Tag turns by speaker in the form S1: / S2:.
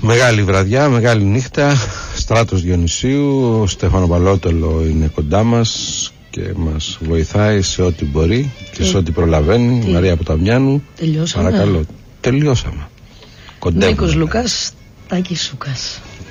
S1: Μεγάλη βραδιά, μεγάλη νύχτα. Στράτος Διονυσίου, ο Στέφανο Παλότολο είναι κοντά μας και μας βοηθάει σε ό,τι μπορεί και σε ό,τι προλαβαίνει. Μαρία Ποταμιάνου.
S2: Τελειώσαμε.
S1: Παρακαλώ. Τελειώσαμε.
S2: Νίκος Λουκάς, Τάκης Σούκας.